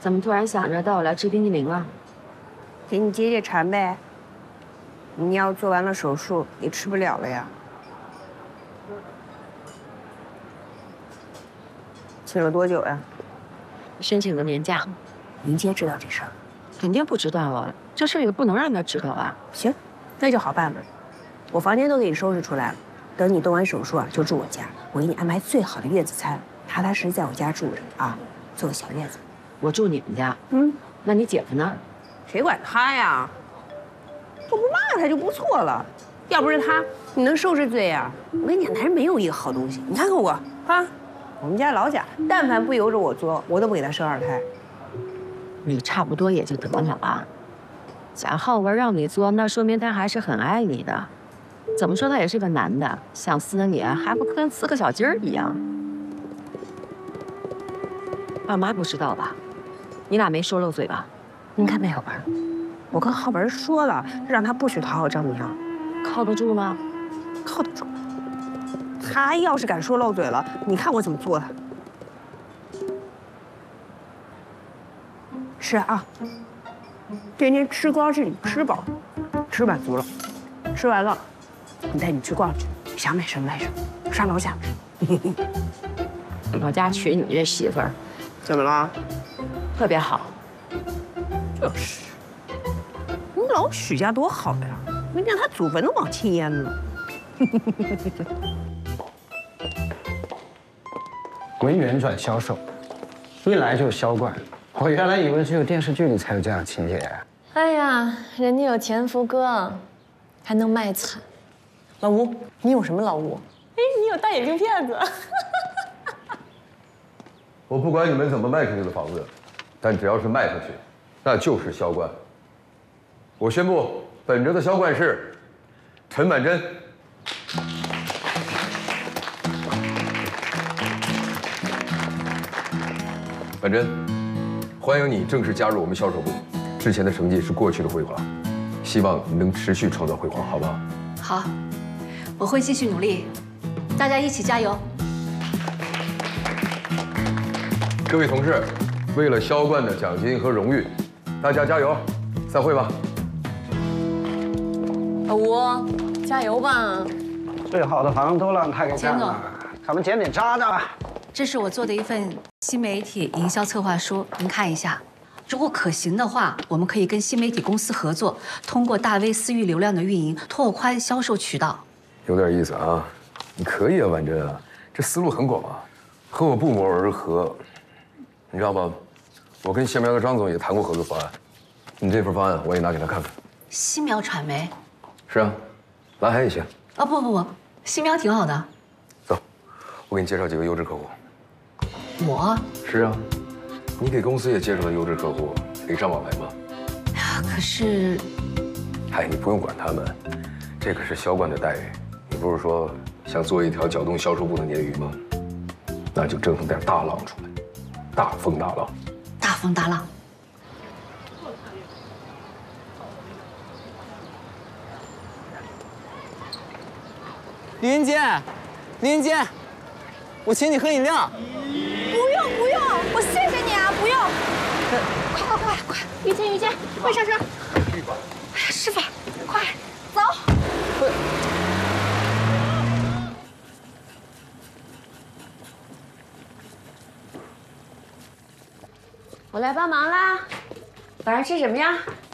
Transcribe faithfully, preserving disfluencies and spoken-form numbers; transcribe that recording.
怎么突然想着带我来吃冰激凌了？ 给你解解馋呗。你要做完了手术，也吃不了了呀。请了多久呀？ 申请的年假。 林杰知道这事儿？ 肯定不知道啊，这事也不能让他知道啊。 行，那就好办了。我房间都给你收拾出来了，等你动完手术啊，就住我家，我给你安排最好的月子餐，踏踏实实在我家住着啊，做个小月子。 我住你们家？ 嗯， 那你姐夫呢？ 谁管他呀？我不骂他就不错了。要不是他，你能受这罪呀？我跟你讲，男人没有一个好东西。你看看我啊，我们家老贾，但凡不由着我作，我都不给他生二胎。 你差不多也就得了吧。贾浩文让你作，那说明他还是很爱你的。怎么说他也是个男的，想撕你还不跟撕个小鸡儿一样。爸妈不知道吧？你俩没说漏嘴吧？ 应该没有吧？我跟浩文说了，让他不许讨好张明阳。 靠得住吗？ 靠得住。他要是敢说漏嘴了，你看我怎么做他。是啊，天天吃光是你吃饱，吃满足了，吃完了，你带你去逛去，想买什么买什么，上楼下。 我家娶你这媳妇儿， 怎么了？ 特别好。 就是，你老许家多好呀！我跟你讲，他祖坟都往前淹了。 文员转销售，一来就是销冠。我原来以为只有电视剧里才有这样的情节。 哎呀，人家有前夫哥，还能卖惨。老吴，你有什么老吴？哎，你有大眼镜片子。 我不管你们怎么卖出去的房子，但只要是卖出去，那就是销冠。我宣布，本着的销冠是陈满真。满真，欢迎你正式加入我们销售部。之前的成绩是过去的辉煌，希望你能持续创造辉煌，好不好？ 好，我会继续努力，大家一起加油。 各位同事，为了销冠的奖金和荣誉，大家加油！散会吧。 老吴，加油吧！ 最好的房都让他给占了，咱们捡点渣渣吧。 这是我做的一份新媒体营销策划书，您看一下。如果可行的话，我们可以跟新媒体公司合作，通过大 V 私域流量的运营，拓宽销售渠道。 有点意思啊，你可以啊，婉珍，这思路很广啊，和我不谋而合。你知道吗？我跟新苗的张总也谈过合作方案，你这份方案我也拿给他看看。 新苗传媒？ 是啊，蓝海也行。 啊不不不，新苗挺好的。 走，我给你介绍几个优质客户。 我？ 是啊，你给公司也介绍了优质客户，礼尚往来嘛。 哎呀，可是…… 哎，你不用管他们，这可是销冠的待遇。你不是说想做一条搅动销售部的鲶鱼吗？那就折腾点大浪出来。大风大浪， 大风大浪。 李云杰，李云杰，我请你喝饮料。 不用不用，我谢谢你啊，不用。快快快快，于谦于谦，快上车。哎呀，师傅，快走。 快。 我来帮忙啦，晚上吃什么呀？